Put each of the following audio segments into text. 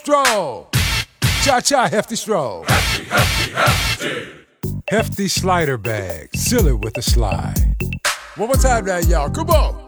Stroll. Cha-cha, hefty stroll. Hefty, hefty, hefty. Hefty slider bag. Seal it with a slide. One more time now, y'all. Come on.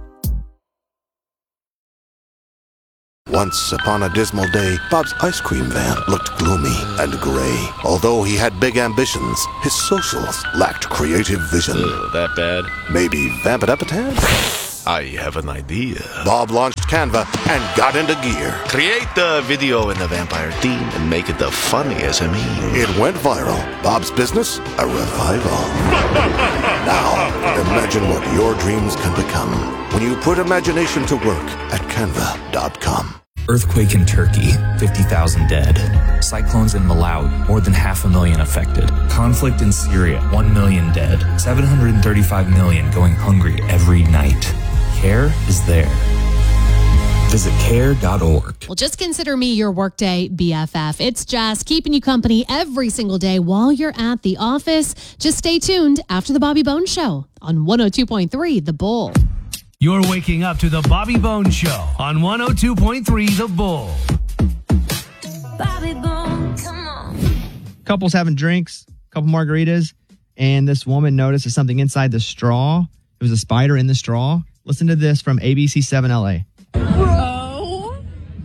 Once upon a dismal day, Bob's ice cream van looked gloomy and gray. Although he had big ambitions, his socials lacked creative vision. That bad? Maybe vamp it up a tad? I have an idea. Bob launched Canva and got into gear. Create the video in the vampire theme and make it the funniest SME. It went viral. Bob's business, a revival. Now, imagine what your dreams can become when you put imagination to work at canva.com. Earthquake in Turkey, 50,000 dead. Cyclones in Malawi, more than 500,000 affected. Conflict in Syria, 1 million dead. 735 million going hungry every night. CARE is there. Visit care.org. Well, just consider me your workday BFF. It's Jess keeping you company every single day while you're at the office. Just stay tuned after the Bobby Bones Show on 102.3 The Bull. You're waking up to the Bobby Bones Show on 102.3 The Bull. Bobby Bones, come on. Couples having drinks, a couple margaritas, and this woman noticed something inside the straw. It was a spider in the straw. Listen to this from ABC7 LA. Oh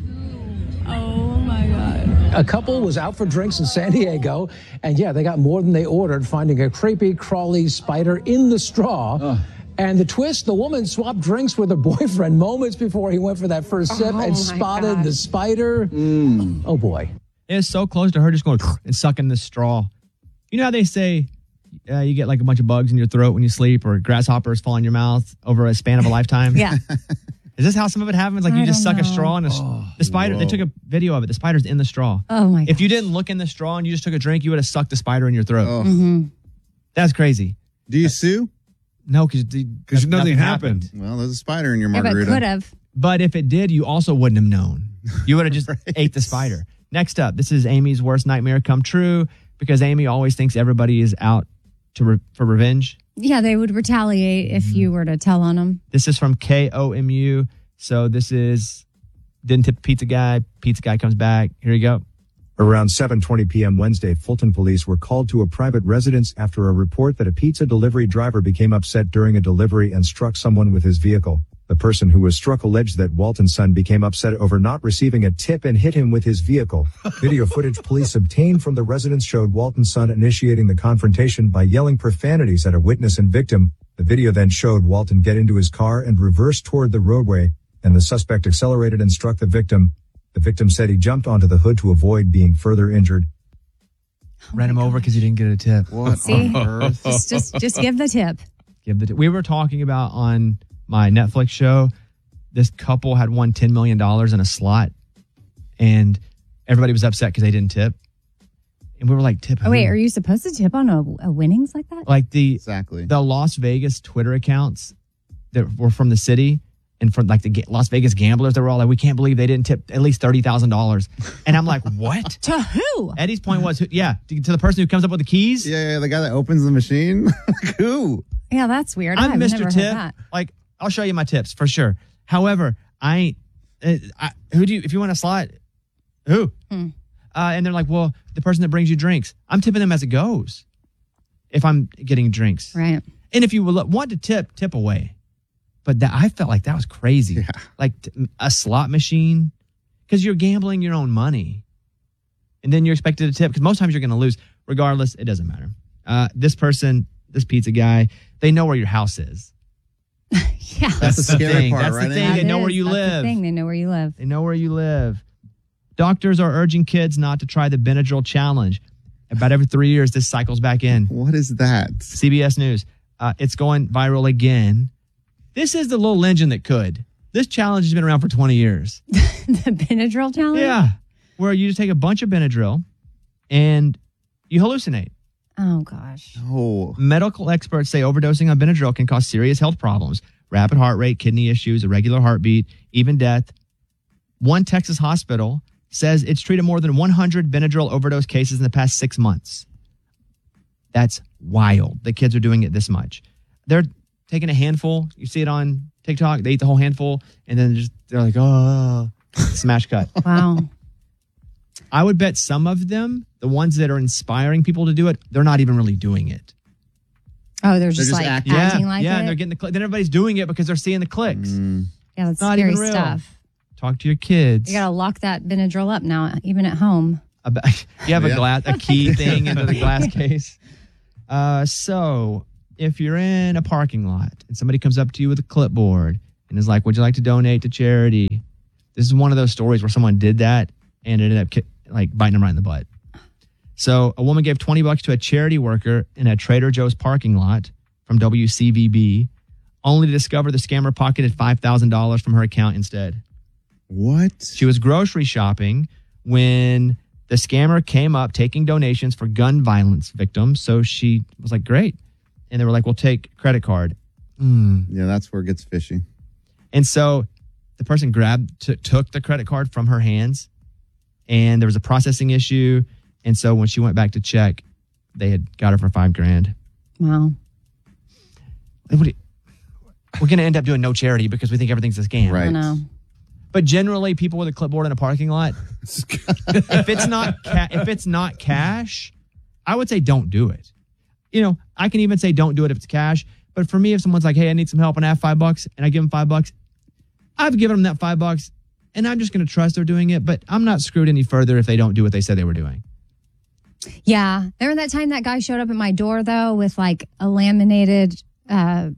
my God. A couple was out for drinks in San Diego, and yeah, they got more than they ordered, finding a creepy, crawly spider in the straw. And the twist, the woman swapped drinks with her boyfriend moments before he went for that first sip and spotted the spider. Oh, boy. It was so close to her just going and sucking the straw. You know how they say you get like a bunch of bugs in your throat when you sleep, or grasshoppers fall in your mouth over a span of a lifetime? Yeah. Is this how some of it happens? Like you just suck a straw and the spider, they took a video of it. The spider's in the straw. Oh, my God. If you didn't look in the straw and you just took a drink, you would have sucked the spider in your throat. Mm-hmm. That's crazy. Do you sue? No, because nothing happened. Well, there's a spider in your margarita. But could have. But if it did, you also wouldn't have known. You would have just ate the spider. Next up, this is Amy's worst nightmare come true, because Amy always thinks everybody is out for revenge. Yeah, they would retaliate if you were to tell on them. This is from KOMU. So this is didn't tip pizza guy. Pizza guy comes back. Here you go. Around 7:20 p.m. Wednesday, Fulton police were called to a private residence after a report that a pizza delivery driver became upset during a delivery and struck someone with his vehicle. The person who was struck alleged that Walton's son became upset over not receiving a tip and hit him with his vehicle. Video footage police obtained from the residence showed Walton's son initiating the confrontation by yelling profanities at a witness and victim. The video then showed Walton get into his car and reverse toward the roadway, and the suspect accelerated and struck the victim. The victim said he jumped onto the hood to avoid being further injured. Ran him over because he didn't get a tip. What See? on earth? Just give the tip. We were talking about on my Netflix show, this couple had won $10 million in a slot, and everybody was upset because they didn't tip. And we were like, tip who? Oh, wait, are you supposed to tip on a winnings like that? Like the Las Vegas Twitter accounts that were from the city, and from like the Las Vegas gamblers, they were all like, we can't believe they didn't tip at least $30,000. And I'm like, what? To who? Eddie's point was, to the person who comes up with the keys. Yeah, the guy that opens the machine. Like, who? Yeah, that's weird. I'm I've Mr. never heard Tip. that. Like, I'll show you my tips for sure. However, if you want a slot, who? And they're like, well, the person that brings you drinks, I'm tipping them as it goes if I'm getting drinks. Right. And if you want to tip away. But I felt like that was crazy. Yeah. Like a slot machine, because you're gambling your own money. And then you're expected to tip, because most times you're going to lose. Regardless, it doesn't matter. This person, this pizza guy, they know where your house is. Yeah. That's the scary part, That's right? the thing. They know where you live. They know where you live. They know where you live. Doctors are urging kids not to try the Benadryl challenge. About every 3 years, this cycles back in. What is that? CBS News. It's going viral again. This is the little engine that could. This challenge has been around for 20 years. The Benadryl challenge? Yeah. Where you just take a bunch of Benadryl and you hallucinate. Oh, gosh. Oh. Medical experts say overdosing on Benadryl can cause serious health problems. Rapid heart rate, kidney issues, irregular heartbeat, even death. One Texas hospital says it's treated more than 100 Benadryl overdose cases in the past 6 months. That's wild. The kids are doing it this much. They're taking a handful. You see it on TikTok. They eat the whole handful, and then they're like, oh, smash cut. Wow. I would bet some of them, the ones that are inspiring people to do it, they're not even really doing it. Oh, they're just like acting like it? Yeah, and they're getting the click. Then everybody's doing it because they're seeing the clicks. Yeah, that's not scary even real. stuff. Talk to your kids. You got to lock that Benadryl up now, even at home. You have a key thing into the glass case. So if you're in a parking lot and somebody comes up to you with a clipboard and is like, would you like to donate to charity? This is one of those stories where someone did that and it ended up biting them right in the butt. So a woman gave $20 to a charity worker in a Trader Joe's parking lot from WCVB, only to discover the scammer pocketed $5,000 from her account instead. What? She was grocery shopping when the scammer came up taking donations for gun violence victims. So she was like, great. And they were like, we'll take credit card. Yeah, that's where it gets fishy. And so the person took the credit card from her hands, and there was a processing issue. And so when she went back to check, they had got her for $5,000. Wow. We're going to end up doing no charity because we think everything's a scam. Right. I know. But generally, people with a clipboard in a parking lot, if it's not cash, I would say don't do it. You know, I can even say don't do it if it's cash. But for me, if someone's like, hey, I need some help and I have $5 and I give them $5, I've given them that $5 and I'm just going to trust they're doing it. But I'm not screwed any further if they don't do what they said they were doing. Yeah. Remember that time that guy showed up at my door, though, with like a laminated, outline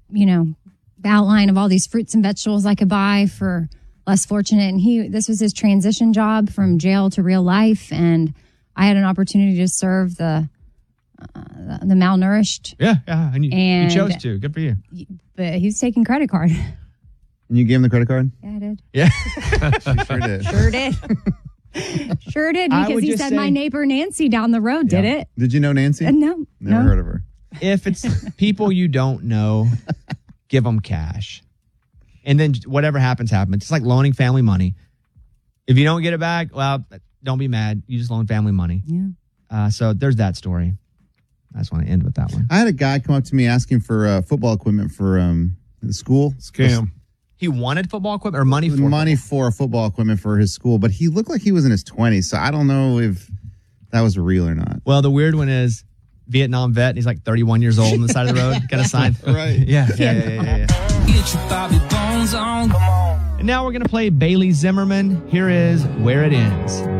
of all these fruits and vegetables I could buy for less fortunate. And this was his transition job from jail to real life. And I had an opportunity to serve the malnourished. Yeah. And you chose to. Good for you. But he was taking credit card. And you gave him the credit card? Yeah, I did. Yeah. She sure did. Sure did. Sure did, because he said my neighbor Nancy down the road did it. Did you know Nancy? No. Never heard of her. If it's people you don't know, give them cash. And then whatever happens. It's like loaning family money. If you don't get it back, well, don't be mad. You just loan family money. Yeah. So there's that story. I just want to end with that one. I had a guy come up to me asking for football equipment for the school. Scam. He wanted football equipment or money for football equipment for his school, but he looked like he was in his 20s, so I don't know if that was real or not. Well, the weird one is Vietnam vet. He's like 31 years old on the side of the road. Got a sign. Right. Yeah. Get your Bobby Bones on. And now we're going to play Bailey Zimmerman. Here is Where It Ends.